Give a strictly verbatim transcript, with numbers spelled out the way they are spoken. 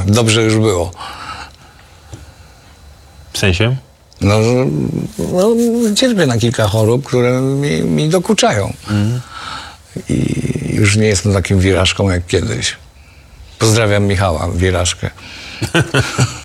dobrze już było. W sensie? No, no cierpię na kilka chorób, które mi, mi dokuczają. Mm. I już nie jestem takim wirażką jak kiedyś. Pozdrawiam Michała, wirażkę.